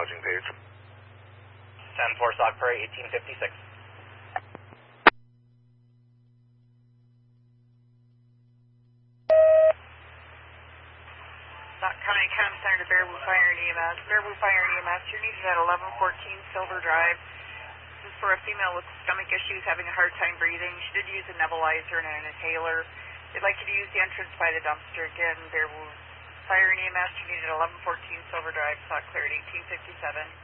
acknowledging page. 10-4 Sauk Prairie, 1856. Sauk County Comm Center to Baraboo Fire and EMS. Baraboo Fire and EMS, you're needed at 1114 Silver Drive. This is for a female with stomach issues, having a hard time breathing. She did use a nebulizer and an inhaler. They'd like you to use the entrance by the dumpster. Again, Baraboo Fire and EMS, you're needed at 1114 Silver Drive, Sauk Cleared, 1857.